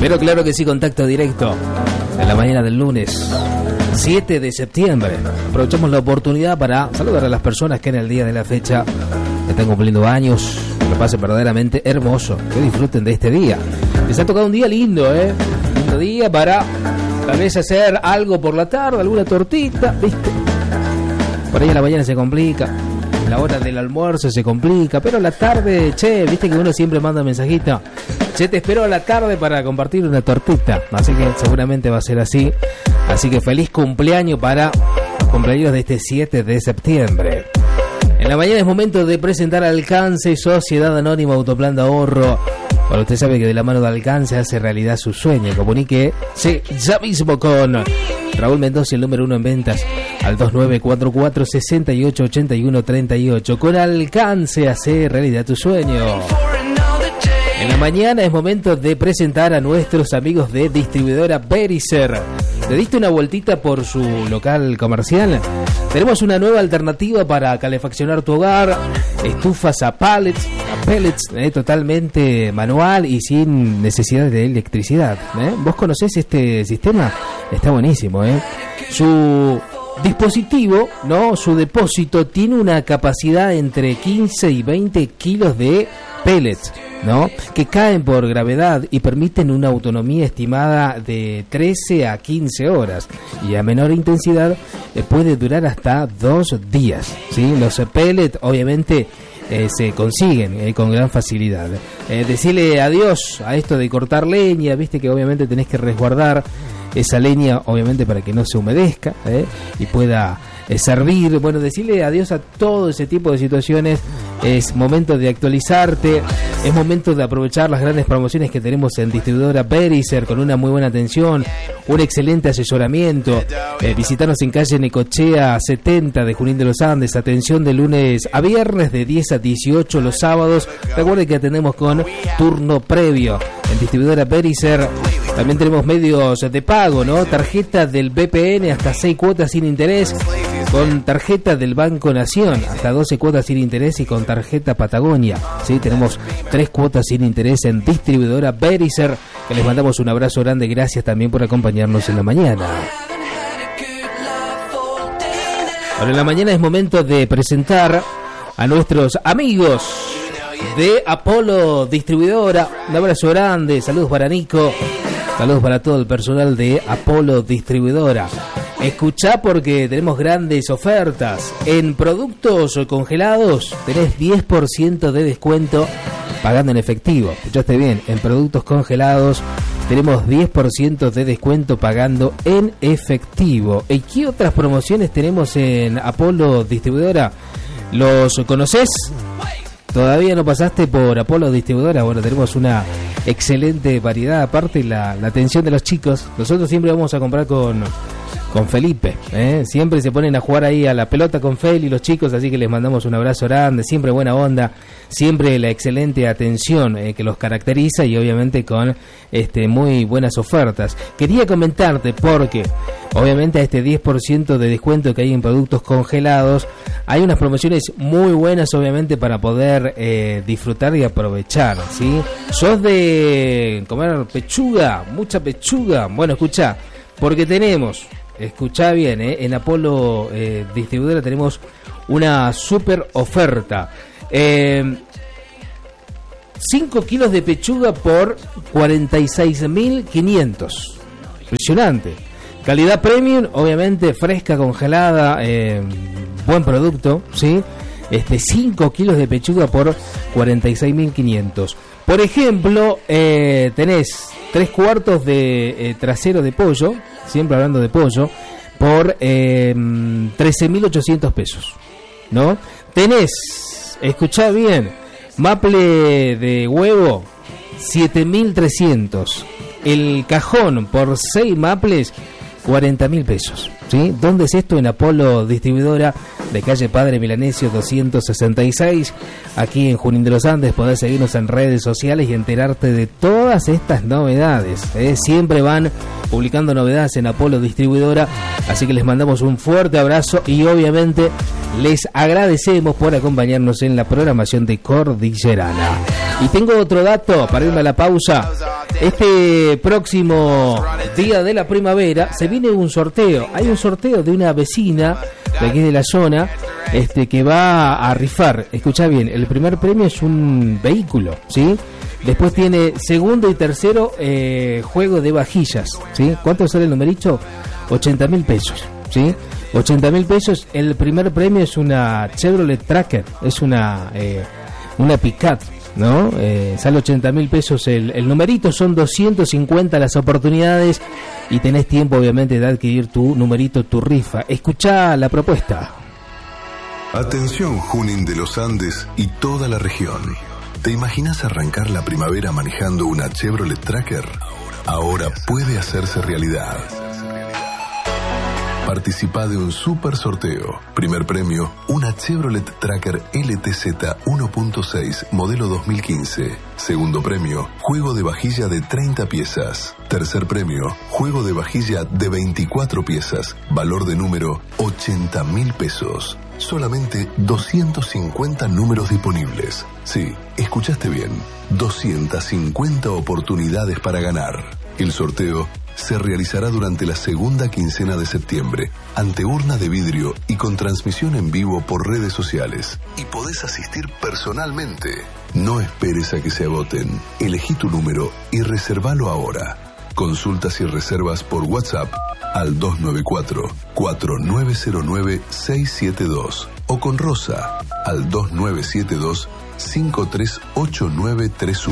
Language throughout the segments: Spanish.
Pero claro que sí, contacto directo en la mañana del lunes 7 de septiembre. Aprovechamos la oportunidad para saludar a las personas que en el día de la fecha están cumpliendo años. Que lo pasen verdaderamente hermoso, que disfruten de este día. Les ha tocado un día lindo, lindo día para tal vez hacer algo por la tarde, alguna tortita, ¿viste? Por ahí a la mañana se complica, la hora del almuerzo se complica, pero la tarde, che, viste que uno siempre manda mensajito, che, te espero a la tarde para compartir una tortita, así que seguramente va a ser así. Así que feliz cumpleaños para los cumpleaños de este 7 de septiembre. En la mañana es momento de presentar Alcance, Sociedad Anónima Autoplan de Ahorro. Bueno, usted sabe que de la mano de Alcance hace realidad su sueño. Comuníquese ya mismo con Raúl Mendoza, el número 1 en ventas, al 2944-688138. Con Alcance hace realidad tu sueño. En la mañana es momento de presentar a nuestros amigos de distribuidora Verisur. ¿Te diste una vueltita por su local comercial? Tenemos una nueva alternativa para calefaccionar tu hogar. Estufas a pellets, totalmente manual y sin necesidad de electricidad. ¿Vos conocés este sistema? Está buenísimo. Su dispositivo, su depósito, tiene una capacidad entre 15 y 20 kilos de pellets, que caen por gravedad y permiten una autonomía estimada de 13 a 15 horas y a menor intensidad puede durar hasta 2 días, ¿sí? Los pellets obviamente se consiguen con gran facilidad. Decirle adiós a esto de cortar leña, viste que obviamente tenés que resguardar esa leña obviamente para que no se humedezca y pueda servir. Bueno, decirle adiós a todo ese tipo de situaciones. Es momento de actualizarte, es momento de aprovechar las grandes promociones que tenemos en distribuidora Verisur, con una muy buena atención, un excelente asesoramiento. Visítanos en calle Necochea 70 de Junín de los Andes, atención de lunes a viernes de 10 a 18, los sábados recuerde que atendemos con turno previo. En distribuidora Verisur también tenemos medios de pago, tarjeta del BPN hasta 6 cuotas sin interés, con tarjeta del Banco Nación hasta 12 cuotas sin interés y con tarjeta Patagonia. ¿Sí? Tenemos 3 cuotas sin interés en distribuidora Verisur, que les mandamos un abrazo grande. Gracias también por acompañarnos en la mañana. Ahora en la mañana es momento de presentar a nuestros amigos de Apolo Distribuidora. Un abrazo grande, saludos para Nico, saludos para todo el personal de Apolo Distribuidora. Escuchá porque tenemos grandes ofertas. En productos congelados tenés 10% de descuento pagando en efectivo. Escuchaste bien, en productos congelados tenemos 10% de descuento pagando en efectivo. ¿Y qué otras promociones tenemos en Apolo Distribuidora? ¿Los conocés? ¿Todavía no pasaste por Apolo Distribuidora? Bueno, tenemos una excelente variedad. Aparte la atención de los chicos. Nosotros siempre vamos a comprar con Felipe, siempre se ponen a jugar ahí a la pelota con Fel y los chicos, así que les mandamos un abrazo grande, siempre buena onda, siempre la excelente atención que los caracteriza y obviamente con muy buenas ofertas. Quería comentarte porque obviamente a este 10% de descuento que hay en productos congelados hay unas promociones muy buenas obviamente para poder disfrutar y aprovechar, ¿sí? ¿Sos de comer pechuga, mucha pechuga? Bueno, escuchá, porque tenemos... Escuchá bien, en Apolo Distribuidora tenemos una super oferta. 5 kilos de pechuga por 46.500. Impresionante. Calidad premium, obviamente fresca, congelada, buen producto, ¿sí? 5 kilos de pechuga por 46.500. Por ejemplo, tenés 3 cuartos de trasero de pollo, siempre hablando de pollo, por 13.800 pesos, ¿no? Tenés, escuchá bien, maple de huevo, 7.300. El cajón por 6 maples, 40.000 pesos. ¿Sí? ¿Dónde es esto? En Apolo Distribuidora, de calle Padre Milanesio 266, aquí en Junín de los Andes. Podés seguirnos en redes sociales y enterarte de todas estas novedades. Siempre van publicando novedades en Apolo Distribuidora, así que les mandamos un fuerte abrazo y obviamente les agradecemos por acompañarnos en la programación de Cordillerana. Y tengo otro dato para irme a la pausa. Este próximo día de la primavera se viene un sorteo. Hay un sorteo de una vecina de aquí de la zona que va a rifar. Escuchá bien, el primer premio es un vehículo, ¿sí? Después tiene segundo y tercero juego de vajillas, ¿sí? ¿Cuánto sale el numerito? 80.000 pesos, ¿sí? 80.000 pesos. El primer premio es una Chevrolet Tracker, es una pick-up, ¿no? Sale 80.000 pesos el numerito, son 250 las oportunidades y tenés tiempo obviamente de adquirir tu numerito, tu rifa. Escuchá la propuesta. Atención Junín de los Andes y toda la región. ¿Te imaginas arrancar la primavera manejando una Chevrolet Tracker? Ahora puede hacerse realidad. Participa de un super sorteo. Primer premio, una Chevrolet Tracker LTZ 1.6 modelo 2015. Segundo premio, juego de vajilla de 30 piezas. Tercer premio, juego de vajilla de 24 piezas. Valor de número 80.000 pesos. Solamente 250 números disponibles. Sí, escuchaste bien. 250 oportunidades para ganar. El sorteo se realizará durante la segunda quincena de septiembre, ante urna de vidrio y con transmisión en vivo por redes sociales. Y podés asistir personalmente. No esperes a que se agoten. Elegí tu número y reservalo ahora. Consultas y reservas por WhatsApp al 294-4909-672 o con Rosa al 2972-538931.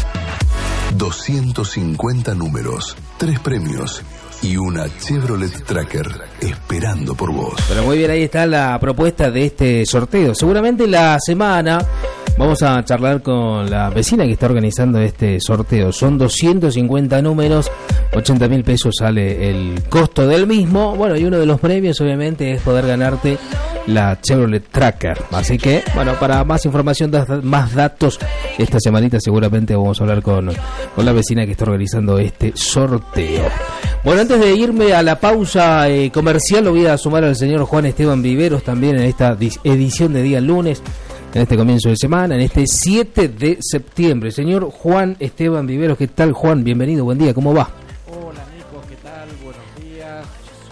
250 números, 3 premios y una Chevrolet Tracker esperando por vos. Pero muy bien, ahí está la propuesta de este sorteo. Seguramente la semana vamos a charlar con la vecina que está organizando este sorteo. Son 250 números, 80.000 pesos sale el costo del mismo. Bueno, y uno de los premios obviamente es poder ganarte la Chevrolet Tracker. Así que, bueno, para más información, más datos, esta semanita seguramente vamos a hablar con la vecina que está organizando este sorteo. Bueno, antes de irme a la pausa comercial, lo voy a sumar al señor Juan Esteban Viveros también en esta edición de día lunes, en este comienzo de semana, en este 7 de septiembre. Señor Juan Esteban Viveros, ¿qué tal, Juan? Bienvenido, buen día, ¿cómo va? Hola, Nico, ¿qué tal? Buenos días.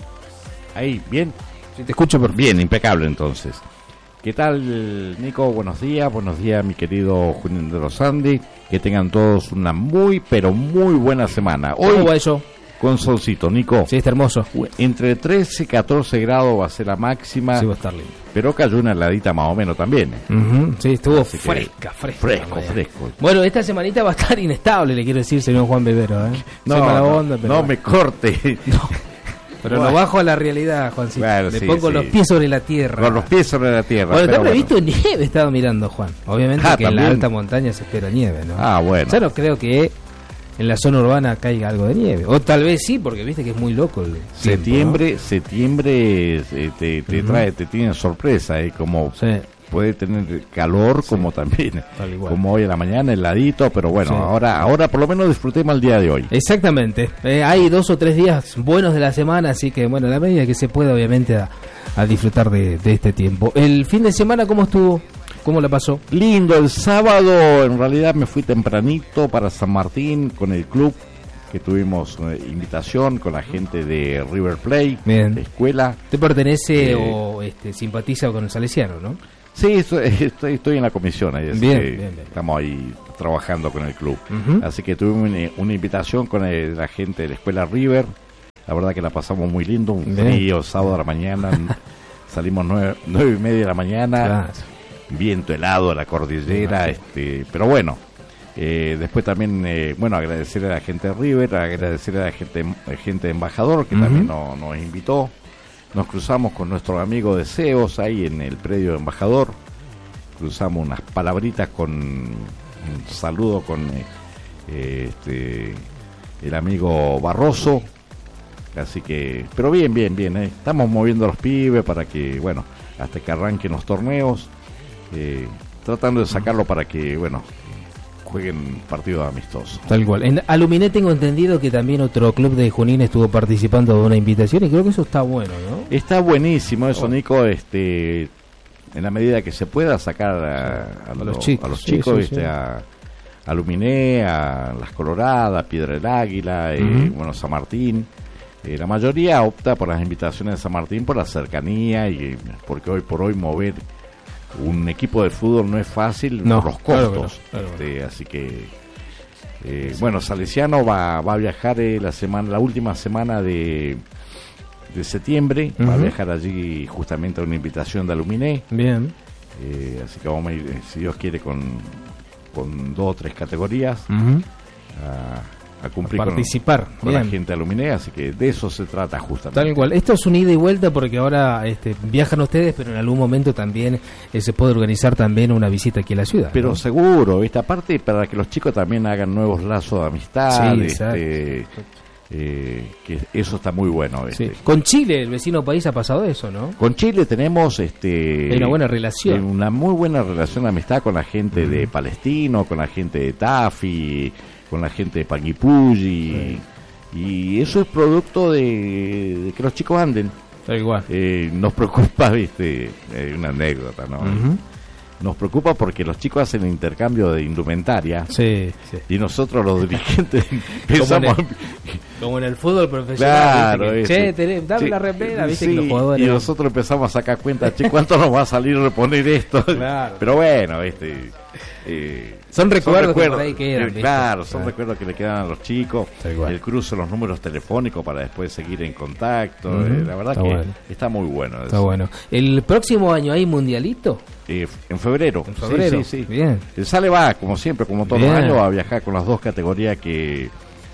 Ahí, ¿bien? Sí, te escucho perfecto. Bien, impecable entonces. ¿Qué tal, Nico? Buenos días, mi querido Junín de los Andes. Que tengan todos una muy, pero muy buena semana. ¿Cómo va eso? Con solcito, Nico. Sí, está hermoso. Entre 13 y 14 grados va a ser la máxima. Sí, va a estar lindo. Pero cayó una heladita más o menos también. Sí, estuvo Así fresco. Fresco. Bueno, esta semanita va a estar inestable, le quiero decir, señor Juan Vivero. Soy mala onda, pero no bueno. me corte. No. Pero bueno, lo bajo a la realidad, Juancito. Bueno, le pongo los pies sobre la tierra. Con los pies sobre la tierra. Bueno, está previsto nieve, estaba mirando, Juan. Obviamente que también. en la alta montaña se espera nieve, ¿no? Ah, bueno. Yo no creo que en la zona urbana caiga algo de nieve. O tal vez sí, porque viste que es muy loco el tiempo, ¿no? Septiembre te trae, te tiene sorpresa, como sí. Puede tener calor, sí, como también, como hoy en la mañana, heladito, pero bueno, sí. ahora por lo menos disfrutemos el día de hoy. Exactamente, hay 2 o 3 días buenos de la semana, así que bueno, a la medida que se pueda obviamente a disfrutar de este tiempo. ¿El fin de semana cómo estuvo? ¿Cómo la pasó? Lindo, el sábado en realidad me fui tempranito para San Martín con el club, que tuvimos invitación con la gente de River Plate, de escuela. ¿Te pertenece o simpatiza con el Salesiano, no? Sí, estoy en la comisión, bien. Estamos ahí trabajando con el club. Así que tuvimos una invitación con la gente de la escuela River. La verdad que la pasamos muy lindo, un frío, sábado a la mañana, salimos 9:30 de la mañana, claro. Viento helado a la cordillera, pero bueno. Después también, agradecer a la gente de River, agradecer a la gente de Embajador, que también nos invitó. Nos cruzamos con nuestros amigos de CEOS ahí en el predio de Embajador. Cruzamos unas palabritas un saludo con el amigo Barroso. Así que, pero bien. Estamos moviendo a los pibes para que, hasta que arranquen los torneos. Tratando de sacarlo para que, jueguen partidos amistosos. Tal cual. En Aluminé tengo entendido que también otro club de Junín estuvo participando de una invitación y creo que eso está bueno, ¿no? Está buenísimo eso, Nico. En la medida que se pueda sacar a los chicos, sí. a a Luminé, a Las Coloradas, Piedra del Águila, bueno, San Martín. La mayoría opta por las invitaciones de San Martín por la cercanía y porque hoy por hoy mover un equipo de fútbol no es fácil por los costos. Así que bueno, Salesiano va a viajar la última semana de septiembre, va a viajar allí justamente a una invitación de Aluminé. Bien. Así que vamos a ir, si Dios quiere, con 2 o 3 categorías a cumplir, participar con la gente de Aluminé, así que de eso se trata justamente. Tal cual. Esto es un ida y vuelta porque ahora viajan ustedes, pero en algún momento también se puede organizar también una visita aquí a la ciudad. Pero ¿no? seguro, esta parte para que los chicos también hagan nuevos lazos de amistad, que eso está muy bueno. Sí. Con Chile, el vecino país, ha pasado eso, ¿no? Con Chile tenemos hay una buena relación, una muy buena relación de amistad con la gente de Palestino, con la gente de Tafi, con la gente de Panguipulli, y eso es producto de que los chicos anden. Tal igual. Nos preocupa, una anécdota, ¿no? Nos preocupa porque los chicos hacen intercambio de indumentaria y nosotros los dirigentes pensamos como en el fútbol profesional, claro, dame la remera, viste que los jugadores, y nosotros empezamos a sacar cuenta, ¿cuánto nos va a salir reponer esto? Claro. Pero bueno, son recuerdos que por ahí quedan, claro, son recuerdos que le quedan a los chicos, el cruce de los números telefónicos para después seguir en contacto. La verdad está que bueno. Está muy bueno. Está bueno. ¿El próximo año hay mundialito? En febrero. Sí. Bien. El Sale va, como siempre, como todos los años, a viajar con las 2 categorías que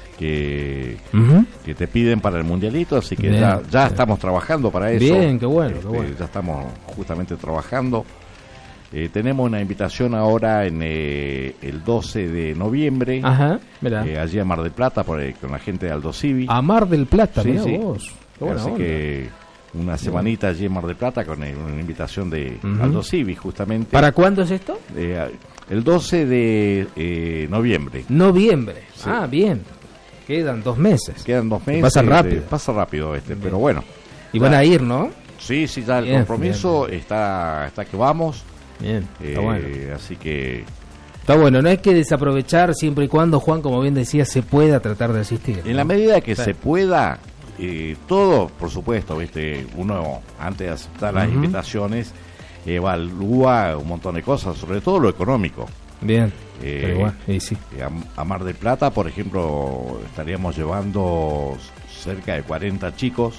te piden para el mundialito, así que ya estamos trabajando para eso. Bien, qué bueno, ya estamos justamente trabajando. Tenemos una invitación ahora en el 12 de noviembre. Ajá, allí a Mar del Plata con la gente de Aldo Civi. A Mar del Plata, sí. Vos. Así que una semanita allí en Mar del Plata con una invitación de Aldo Civi, justamente. ¿Para cuándo es esto? El 12 de noviembre. Noviembre. Sí. Bien. Quedan 2 meses. Pasa rápido. Pero bueno. Y van a ir, ¿no? Sí, ya el compromiso está que vamos. Bien, está bueno. Así que está bueno, no hay que desaprovechar siempre y cuando, Juan, como bien decía, se pueda tratar de asistir, ¿no? En la medida que se pueda, todo, por supuesto, uno antes de aceptar las invitaciones evalúa un montón de cosas, sobre todo lo económico. Bien, pero igual, sí. A Mar del Plata, por ejemplo, estaríamos llevando cerca de 40 chicos.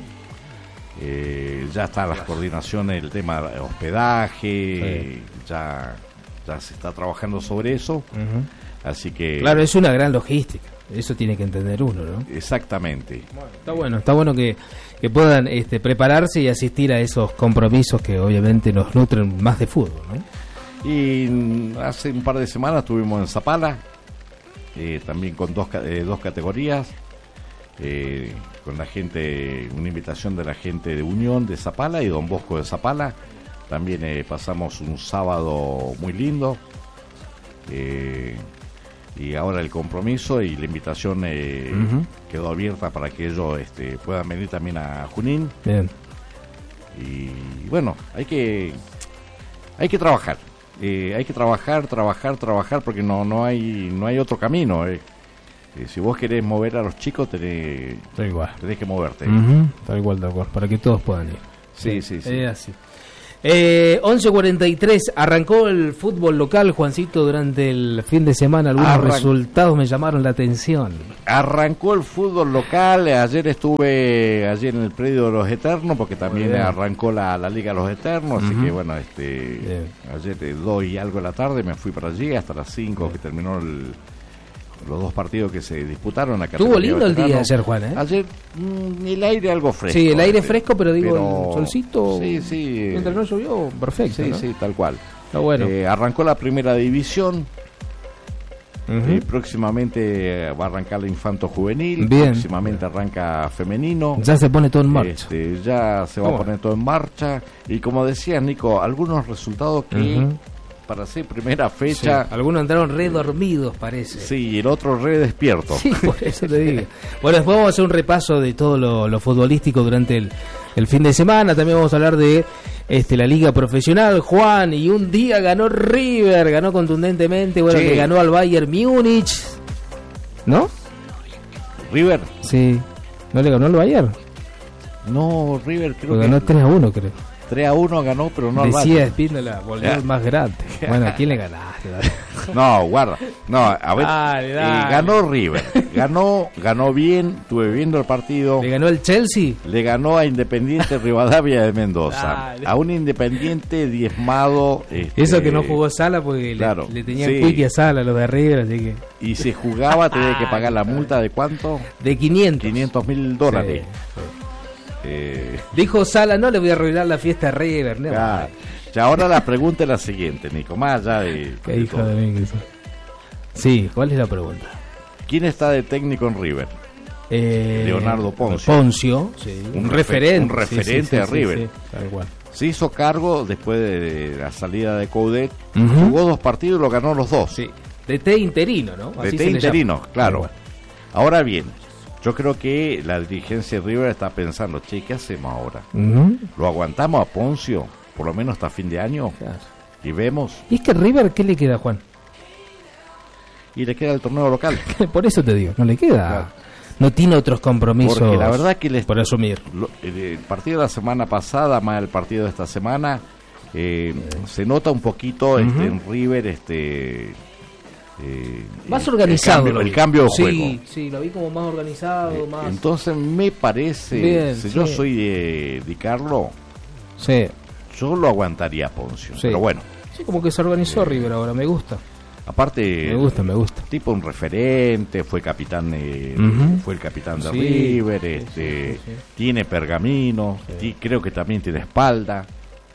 Ya están las coordinaciones, el tema de hospedaje, ya se está trabajando sobre eso, así que... Claro, es una gran logística, eso tiene que entender uno, ¿no? Exactamente. Está bueno que puedan prepararse y asistir a esos compromisos que obviamente nos nutren más de fútbol, ¿no? Y hace un par de semanas estuvimos en Zapala, también con dos categorías, con la gente, una invitación de la gente de Unión de Zapala y Don Bosco de Zapala. También pasamos un sábado muy lindo, y ahora el compromiso y la invitación quedó abierta para que ellos puedan venir también a Junín. Bien. Y bueno, hay que trabajar, hay que trabajar porque no hay otro camino. Si vos querés mover a los chicos, tenés que moverte. Tal igual, para que todos puedan ir. Sí. Es así. 11:43, arrancó el fútbol local, Juancito, durante el fin de semana. Algunos resultados me llamaron la atención. Arrancó el fútbol local. Ayer estuve en el predio de los Eternos, porque también arrancó la Liga de los Eternos. Así que bueno, ayer 2 y algo de la tarde me fui para allí hasta las 5 que terminó los 2 partidos que se disputaron acá. Estuvo lindo el día ayer, Juan, Ayer el aire algo fresco. Sí, el aire fresco, pero el solcito. Sí. Mientras no llovió, perfecto. Sí, tal cual. Está bueno. Arrancó la primera división. Próximamente va a arrancar la infanto juvenil. Bien. Próximamente arranca femenino. Ya se pone todo en marcha. Ya se va a poner todo en marcha. Y como decías, Nico, algunos resultados que para hacer primera fecha. Sí. Algunos entraron re dormidos, parece. Sí, y el otro re despierto. Sí, por eso te digo. Bueno, después vamos a hacer un repaso de todo lo futbolístico durante el fin de semana. También vamos a hablar de la liga profesional, Juan, y un día ganó River, ganó contundentemente, bueno, sí. Que ganó al Bayern Múnich, ¿no? River. Sí, ¿no le ganó al Bayern? No, River creo que ganó 3-1, creo. 3-1 ganó, pero no al Bayern. Decía Espíndola, volvió el más grande. Bueno, ¿a quién le ganaste? No, guarda. No, a ver, dale. Ganó River. Ganó bien, estuve viendo el partido. ¿Le ganó el Chelsea? Le ganó a Independiente Rivadavia de Mendoza. Dale. A un Independiente diezmado. Eso que no jugó Sala porque claro, le tenían quick a Sala los de River, así que... Y si jugaba tenía que pagar la multa de ¿cuánto? De $500. $500,000. Sí. Dijo Sala, no le voy a arruinar la fiesta a River, ¿no? Claro. Y ahora la pregunta es la siguiente, Nico, más allá de... ¿Qué hijo de mí que eso? Sí, ¿cuál es la pregunta? ¿Quién está de técnico en River? Leonardo Poncio. Poncio, sí. Un referente. Un referente de River. Sí, tal cual. Se hizo cargo después de la salida de Coudet. Jugó 2 partidos y lo ganó los 2. Sí. DT interino, ¿no? DT interino, claro. Ahora bien, yo creo que la dirigencia de River está pensando, che, ¿qué hacemos ahora? ¿Lo aguantamos a Poncio por lo menos hasta fin de año? Claro. Y vemos. ¿Y es que River qué le queda, Juan? Y le queda el torneo local. Por eso te digo, no le queda. Claro. No tiene otros compromisos. Porque la verdad que por asumir. El partido de la semana pasada, más el partido de esta semana, se nota un poquito en River más organizado. El cambio de juego. Sí, lo vi como más organizado. Más... Entonces me parece, bien, si yo soy de Di Carlo, yo lo aguantaría a Poncio. Pero bueno. Sí, como que se organizó River ahora, me gusta. Aparte, me gusta. Tipo un referente, fue capitán, fue el capitán de River, tiene pergamino, creo que también tiene espalda.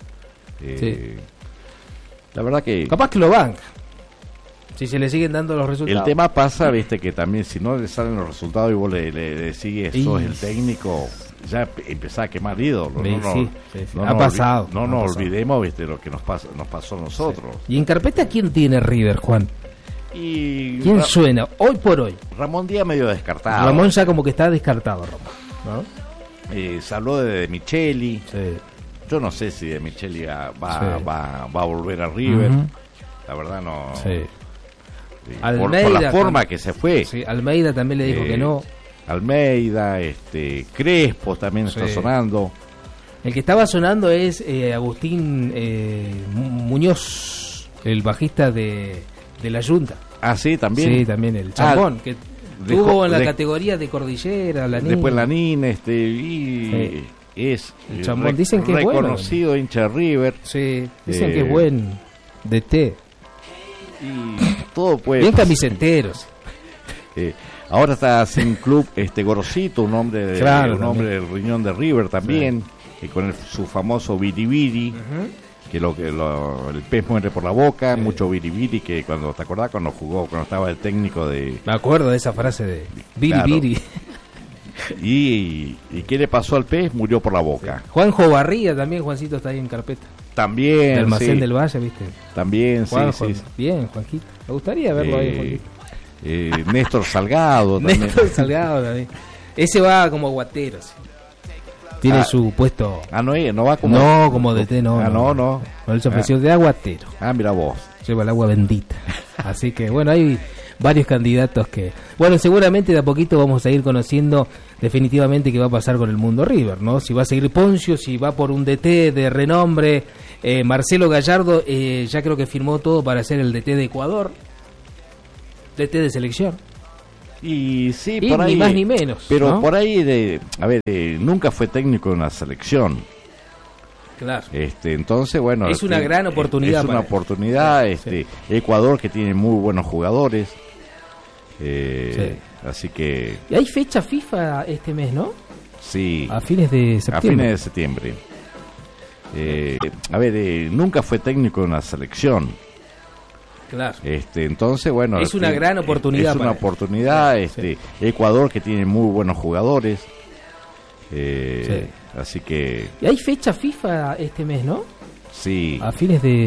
La verdad que capaz que lo banca. Si se le siguen dando los resultados. El tema pasa, viste, que también si no le salen los resultados y vos le sigues, sos el técnico, ya empezás a quemar ídolos. Ha pasado. No nos olvidemos, viste, lo que nos pasó a nosotros. ¿Y en carpeta quién tiene River, Juan? ¿Quién suena hoy por hoy? Ramón Díaz medio descartado. Ramón ya como que está descartado, Ramón, ¿no? Se habló de Micheli. Yo no sé si de Micheli va a volver a River. La verdad no. Almeida, por la forma que se fue. Almeida también le dijo que no. Almeida, Crespo también está sonando. El que estaba sonando es Agustín Muñoz, el bajista de la Junta. Ah, sí, también. Sí, también el chambón, que tuvo en la categoría de Cordillera, Lanín. Después Lanín, es el chambón. Dicen que es reconocido bueno, hincha de River. Sí, dicen que es buen DT. Y todo puede bien camiseteros. Ahora está sin club Gorosito, un hombre del riñón de River también, con su famoso biribiri, que el pez muere por la boca, mucho biribiri, que cuando te acordás cuando estaba el técnico de... Me acuerdo de esa frase de biribiri. Claro. ¿Y qué le pasó al pez? Murió por la boca. Juanjo Barría también, Juancito está ahí en carpeta. También, el almacén del Valle, ¿viste? También, Juanjo, sí. Bien, Juanquito. Me gustaría verlo ahí, Juanquito. Néstor Salgado también. Néstor Salgado también. Ese va como guatero, sí. Tiene su puesto. No va como... No, como DT, no. No. Él se ofreció de aguatero. Mira vos. Lleva el agua bendita. Así que, bueno, hay varios candidatos que... Bueno, seguramente de a poquito vamos a ir conociendo definitivamente qué va a pasar con el mundo River, ¿no? Si va a seguir Poncio, si va por un DT de renombre. Marcelo Gallardo ya creo que firmó todo para ser el DT de Ecuador. DT de selección. Y sí, y por ahí, ni más ni menos. Pero ¿no? por ahí, nunca fue técnico en la selección. Claro. Entonces, bueno, es una gran oportunidad. Es una oportunidad. Ecuador, que tiene muy buenos jugadores. Así que... Y hay fecha FIFA este mes, ¿no? Sí. A fines de septiembre. Nunca fue técnico en la selección. Claro. Entonces, bueno, es una gran oportunidad. Es una oportunidad. Ecuador, que tiene muy buenos jugadores. Así que... Y hay fecha FIFA este mes, ¿no? Sí. A fines de